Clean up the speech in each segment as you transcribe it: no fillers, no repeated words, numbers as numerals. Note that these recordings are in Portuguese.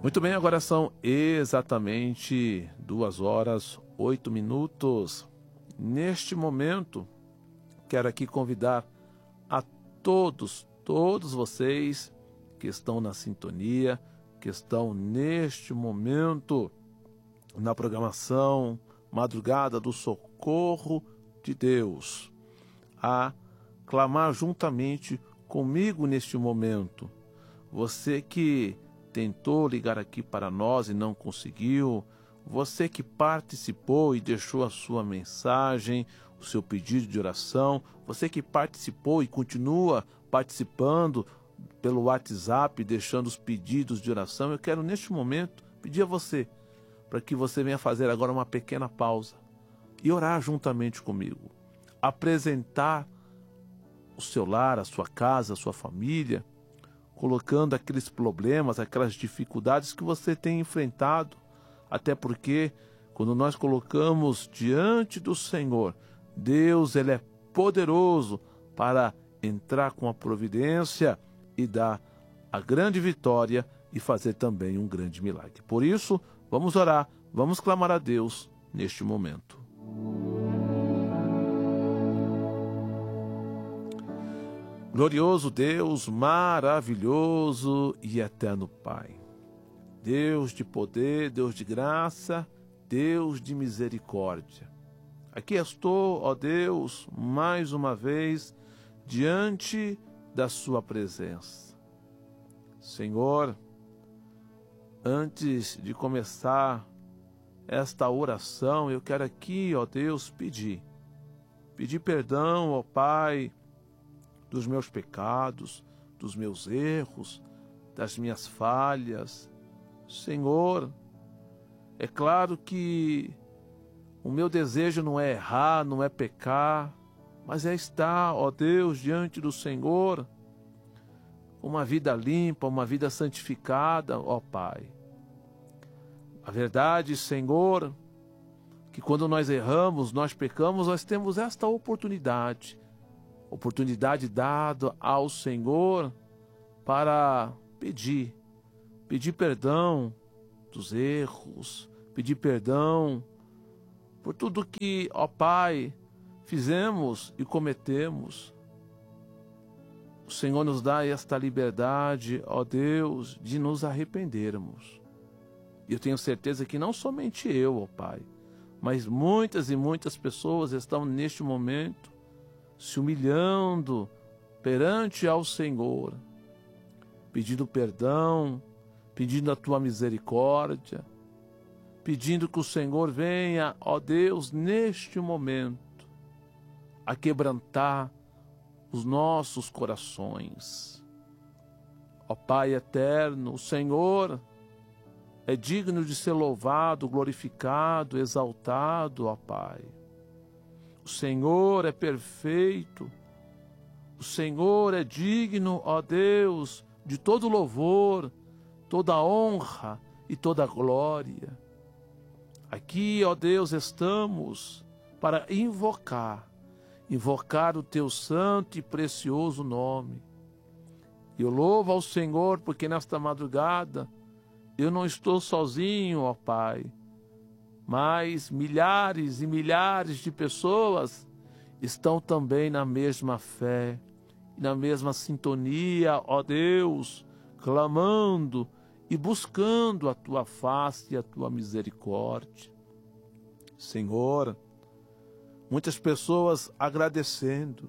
Muito bem, agora são exatamente 2 horas, 8 minutos. Neste momento, quero aqui convidar a todos vocês que estão na sintonia, que estão neste momento na programação Madrugada do Socorro de Deus, a clamar juntamente comigo neste momento. Você que tentou ligar aqui para nós e não conseguiu, você que participou e deixou a sua mensagem, o seu pedido de oração, você que participou e continua participando pelo WhatsApp, deixando os pedidos de oração, eu quero neste momento pedir a você, para que você venha fazer agora uma pequena pausa e orar juntamente comigo, apresentar o seu lar, a sua casa, a sua família, colocando aqueles problemas, aquelas dificuldades que você tem enfrentado, até porque quando nós colocamos diante do Senhor, Deus, Ele é poderoso para entrar com a providência e dar a grande vitória e fazer também um grande milagre. Por isso, vamos orar, vamos clamar a Deus neste momento. Glorioso Deus, maravilhoso e eterno Pai, Deus de poder, Deus de graça, Deus de misericórdia. Aqui estou, ó Deus, mais uma vez, diante da sua presença. Senhor, antes de começar esta oração, eu quero aqui, ó Deus, pedir perdão, ó Pai, dos meus pecados, dos meus erros, das minhas falhas. Senhor, é claro que o meu desejo não é errar, não é pecar, mas é estar, ó Deus, diante do Senhor, uma vida limpa, uma vida santificada, ó Pai. A verdade, Senhor, que quando nós erramos, nós pecamos, nós temos esta oportunidade dada ao Senhor para pedir perdão dos erros, pedir perdão por tudo que, ó Pai, fizemos e cometemos. O Senhor nos dá esta liberdade, ó Deus, de nos arrependermos. E eu tenho certeza que não somente eu, ó Pai, mas muitas e muitas pessoas estão neste momento se humilhando perante ao Senhor, pedindo perdão, pedindo a Tua misericórdia, pedindo que o Senhor venha, ó Deus, neste momento, a quebrantar os nossos corações. Ó Pai eterno, o Senhor é digno de ser louvado, glorificado, exaltado, ó Pai. O Senhor é perfeito, o Senhor é digno, ó Deus, de todo louvor, toda honra e toda glória. Aqui, ó Deus, estamos para invocar o Teu santo e precioso nome. Eu louvo ao Senhor porque nesta madrugada eu não estou sozinho, ó Pai, mas milhares e milhares de pessoas estão também na mesma fé, na mesma sintonia, ó Deus, clamando e buscando a Tua face e a Tua misericórdia. Senhor, muitas pessoas agradecendo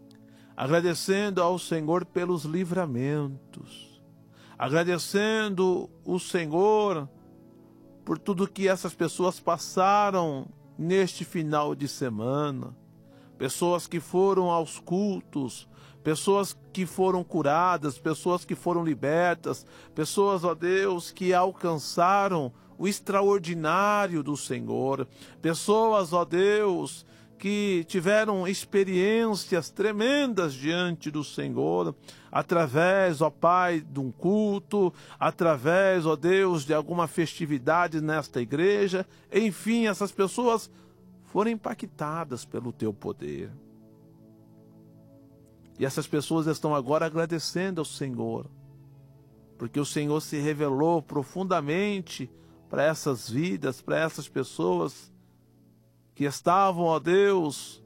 ao Senhor pelos livramentos, agradecendo o Senhor por tudo que essas pessoas passaram neste final de semana, pessoas que foram aos cultos, pessoas que foram curadas, pessoas que foram libertas, pessoas, ó Deus, que alcançaram o extraordinário do Senhor, pessoas, ó Deus, que tiveram experiências tremendas diante do Senhor, através, ó Pai, de um culto, através, ó Deus, de alguma festividade nesta igreja. Enfim, essas pessoas foram impactadas pelo Teu poder. E essas pessoas estão agora agradecendo ao Senhor porque o Senhor se revelou profundamente para essas vidas, para essas pessoas que estavam, ó Deus,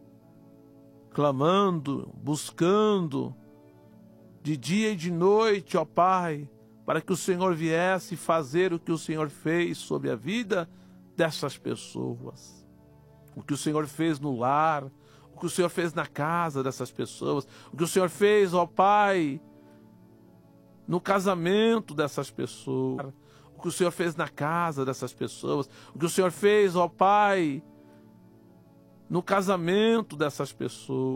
clamando, buscando, de dia e de noite, ó Pai, para que o Senhor viesse fazer o que o Senhor fez sobre a vida dessas pessoas. O que o Senhor fez no lar, o que o Senhor fez na casa dessas pessoas, o que o Senhor fez, ó Pai, no casamento dessas pessoas, o que o Senhor fez na casa dessas pessoas, o que o Senhor fez, ó Pai, no casamento dessas pessoas.